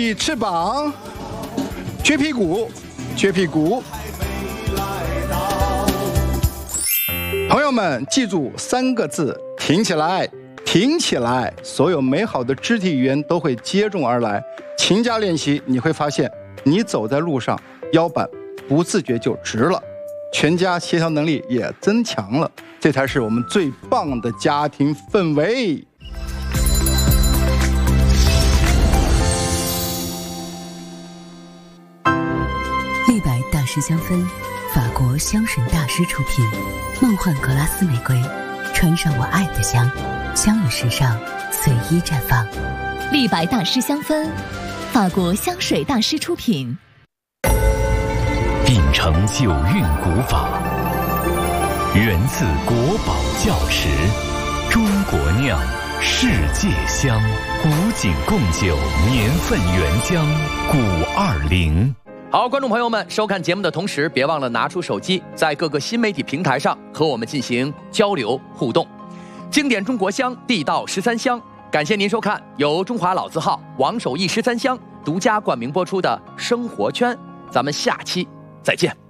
立翅膀，撅屁股，撅屁股。朋友们，记住3个字：挺起来，挺起来。所有美好的肢体语言都会接踵而来。勤加练习，你会发现，你走在路上，腰板不自觉就直了，全家协调能力也增强了。这才是我们最棒的家庭氛围。 立白大师香氛，法国香水大师出品，梦幻格拉斯玫瑰，穿上我爱的香，香与时尚随意绽放。 立白大师香氛，法国香水大师出品。 秉承九韵古法，源自国宝窖池，中国酿，世界香，古井贡酒年份原浆520。 好，观众朋友们，收看节目的同时，别忘了拿出手机，在各个新媒体平台上和我们进行交流互动。经典中国香，地道13香，感谢您收看由中华老字号王守义13香独家冠名播出的《生活圈》，咱们下期再见。